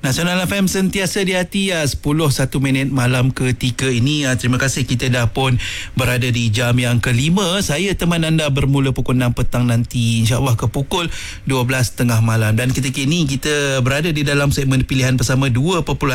Nasional FM sentiasa di hati 10:01 malam ketika ini. Terima kasih kita dah pun berada di jam yang kelima. Saya teman anda bermula pukul 6 petang nanti, insyaAllah ke pukul 12 tengah malam. Dan ketika ini kita berada di dalam segmen pilihan bersama 2.5